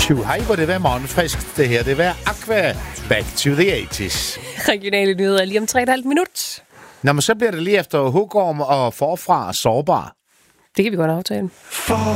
Hej, hvor det var morgenfrisk. Det her, det var Aqua. Back to the 80's. Regionale nyheder lige om 3,5 minut. Nå, men så bliver det lige efter Hugorm og forfra sårbar. Det kan vi godt aftale.